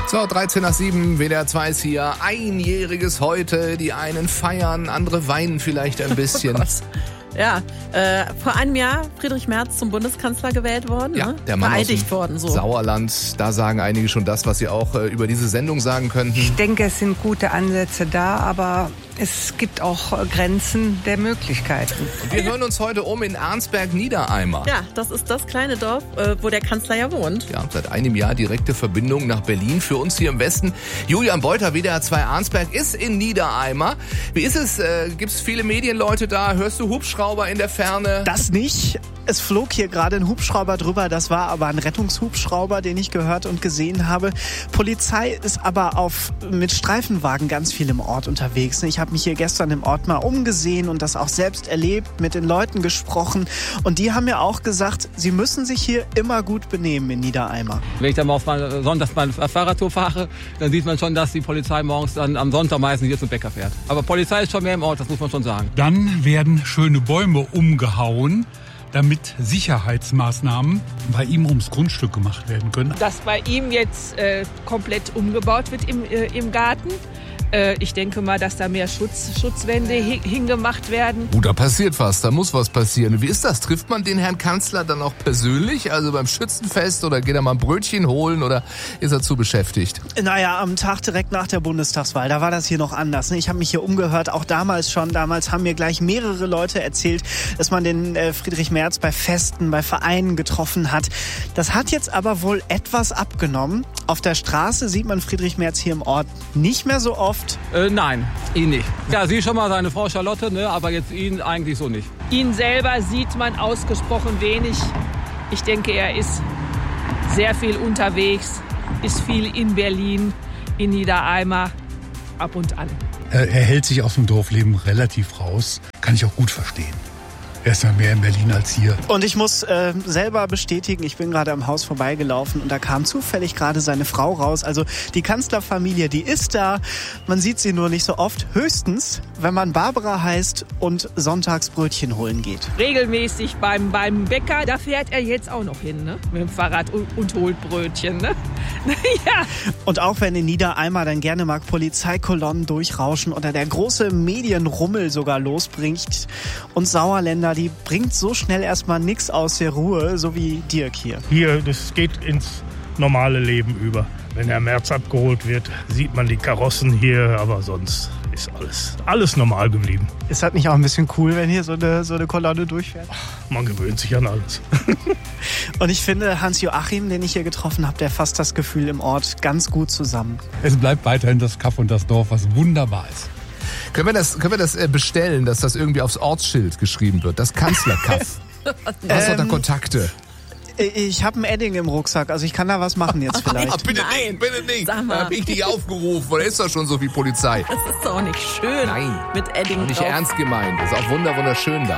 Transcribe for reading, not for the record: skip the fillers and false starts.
So, 13 nach 7, WDR 2 ist hier. Einjähriges heute. Die einen feiern, andere weinen vielleicht ein bisschen. Oh Gott. Ja, vor einem Jahr Friedrich Merz zum Bundeskanzler gewählt worden. Ja, ne? der Mann vereidigt aus dem worden. So. Sauerland. Da sagen einige schon das, was sie auch über diese Sendung sagen könnten. Ich denke, es sind gute Ansätze da, aber es gibt auch Grenzen der Möglichkeiten. Und wir hören uns heute in Arnsberg-Niedereimer. Ja, das ist das kleine Dorf, wo der Kanzler ja wohnt. Ja, seit einem Jahr direkte Verbindung nach Berlin für uns hier im Westen. Julian Beuter, WDR 2 Arnsberg, ist in Niedereimer. Wie ist es? Gibt es viele Medienleute da? Hörst du Hubschrauber in der Ferne? Das nicht. Es flog hier gerade ein Hubschrauber drüber. Das war aber ein Rettungshubschrauber, den ich gehört und gesehen habe. Polizei ist aber mit Streifenwagen ganz viel im Ort unterwegs. Ich habe mich hier gestern im Ort mal umgesehen und das auch selbst erlebt, mit den Leuten gesprochen. Und die haben mir auch gesagt, sie müssen sich hier immer gut benehmen in Niedereimer. Wenn ich dann mal sonntags mal Fahrradtour fahre, dann sieht man schon, dass die Polizei morgens dann am Sonntag meistens hier zum Bäcker fährt. Aber Polizei ist schon mehr im Ort, das muss man schon sagen. Dann werden schöne Bäume umgehauen, damit Sicherheitsmaßnahmen bei ihm ums Grundstück gemacht werden können. Dass bei ihm jetzt komplett umgebaut wird im Garten. Ich denke mal, dass da mehr Schutzwände hingemacht werden. Da passiert was, da muss was passieren. Wie ist das? Trifft man den Herrn Kanzler dann auch persönlich, also beim Schützenfest, oder geht er mal ein Brötchen holen oder ist er zu beschäftigt? Naja, am Tag direkt nach der Bundestagswahl, da war das hier noch anders. Ich habe mich hier umgehört, auch damals schon. Damals haben mir gleich mehrere Leute erzählt, dass man den Friedrich Merz bei Festen, bei Vereinen getroffen hat. Das hat jetzt aber wohl etwas abgenommen. Auf der Straße sieht man Friedrich Merz hier im Ort nicht mehr so oft. Nein, ihn nicht. Ja, sie schon mal seine Frau Charlotte, ne, aber jetzt ihn eigentlich so nicht. Ihn selber sieht man ausgesprochen wenig. Ich denke, er ist sehr viel unterwegs, ist viel in Berlin, in Niedereimer, ab und an. Er hält sich aus dem Dorfleben relativ raus. Kann ich auch gut verstehen. Er ist ja mehr in Berlin als hier. Und ich muss selber bestätigen, ich bin gerade am Haus vorbeigelaufen und da kam zufällig gerade seine Frau raus. Also die Kanzlerfamilie, die ist da. Man sieht sie nur nicht so oft. Höchstens, wenn man Barbara heißt und sonntags Brötchen holen geht. Regelmäßig beim Bäcker, da fährt er jetzt auch noch hin, ne? Mit dem Fahrrad und holt Brötchen, ne? Ja. Und auch wenn in Niedereimer dann gerne mal Polizeikolonnen durchrauschen oder der große Medienrummel sogar losbringt und Sauerländer, die bringt so schnell erstmal nichts aus der Ruhe, so wie Dirk hier. Hier, das geht ins normale Leben über. Wenn der Merz abgeholt wird, sieht man die Karossen hier, aber sonst ist alles normal geblieben. Ist das nicht auch ein bisschen cool, wenn hier so eine Kolonne durchfährt? Man gewöhnt sich an alles. Und ich finde, Hans-Joachim, den ich hier getroffen habe, der fasst das Gefühl im Ort ganz gut zusammen. Es bleibt weiterhin das Kaff und das Dorf, was wunderbar ist. Können wir das bestellen, dass das irgendwie aufs Ortsschild geschrieben wird? Das Kanzlerkaff. Hast du da Kontakte? Ich habe ein Edding im Rucksack, also ich kann da was machen jetzt vielleicht. Bitte nicht. Da habe ich dich aufgerufen, oder ist da schon so viel Polizei? Das ist doch auch nicht schön. Nein. Mit Edding nicht drauf. ernst gemeint. Das ist auch wunderschön da.